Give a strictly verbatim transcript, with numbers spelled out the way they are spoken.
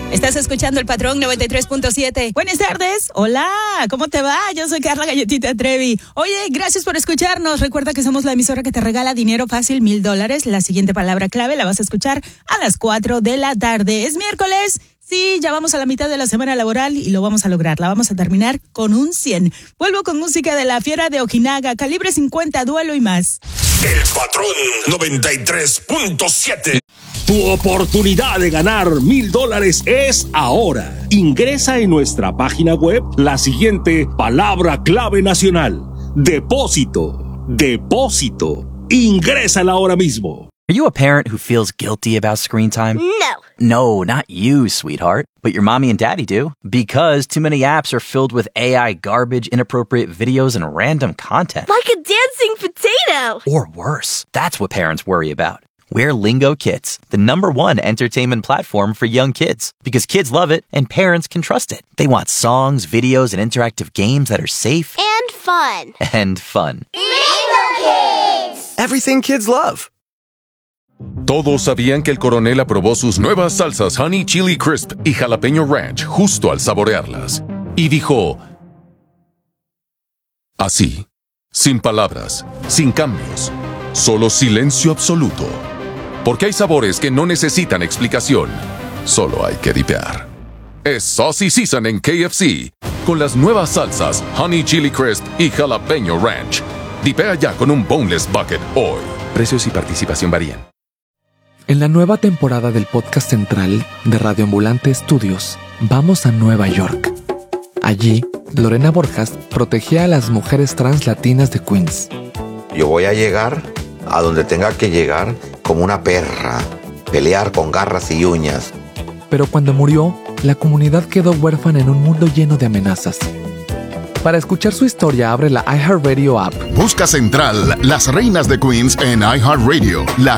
Estás escuchando El Patrón noventa y tres punto siete. Buenas tardes. Hola, ¿cómo te va? Yo soy Carla Galletita Trevi. Oye, gracias por escucharnos. Recuerda que somos la emisora que te regala dinero fácil, mil dólares. La siguiente palabra clave la vas a escuchar a las cuatro de la tarde. Es miércoles. Sí, ya vamos a la mitad de la semana laboral y lo vamos a lograr. La vamos a terminar con un cien. Vuelvo con música de La Fiera de Ojinaga, Calibre cincuenta, Duelo y más. El Patrón noventa y tres punto siete. Tu oportunidad de ganar mil dólares es ahora. Ingresa en nuestra página web la siguiente palabra clave nacional. Depósito. Depósito. Ingrésala ahora mismo. Are you a parent who feels guilty about screen time? No. No, not you, sweetheart. But your mommy and daddy do. Because too many apps are filled with A I garbage, inappropriate videos, and random content. Like a dancing potato. Or worse. That's what parents worry about. We're Lingo Kids, the number one entertainment platform for young kids. Because kids love it and parents can trust it. They want songs, videos, and interactive games that are safe. And fun. And fun. Lingo Kids. Everything kids love. Todos sabían que el coronel aprobó sus nuevas salsas Honey Chili Crisp y Jalapeño Ranch justo al saborearlas. Y dijo... así, sin palabras, sin cambios, solo silencio absoluto. Porque hay sabores que no necesitan explicación, solo hay que dipear. Es Saucy Season en K F C, con las nuevas salsas Honey Chili Crisp y Jalapeño Ranch. Dipea ya con un Boneless Bucket hoy. Precios y participación varían. En la nueva temporada del podcast central de Radio Ambulante Estudios, vamos a Nueva York. Allí, Lorena Borjas protegía a las mujeres trans latinas de Queens. Yo voy a llegar a donde tenga que llegar como una perra, pelear con garras y uñas. Pero cuando murió, la comunidad quedó huérfana en un mundo lleno de amenazas. Para escuchar su historia, abre la iHeartRadio app. Busca Central, las reinas de Queens en iHeartRadio, la